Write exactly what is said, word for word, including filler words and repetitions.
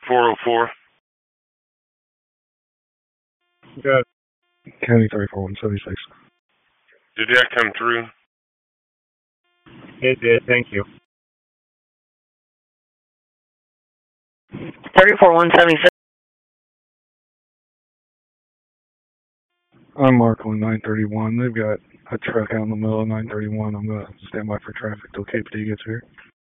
four oh four. Good. County thirty-four one seventy-six. Did that come through? It did, thank you. thirty-four one seventy-six. I'm Mark on nine thirty-one. They've got a truck out in the middle of nine thirty-one. I'm going to stand by for traffic till K P D gets here.